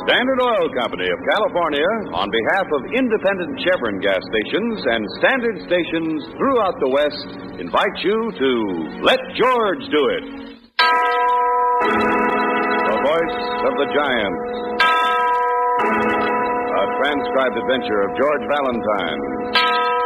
Standard Oil Company of California, on behalf of independent Chevron gas stations and standard stations throughout the West, invite you to Let George Do It. The voice of the giant. A transcribed adventure of George Valentine.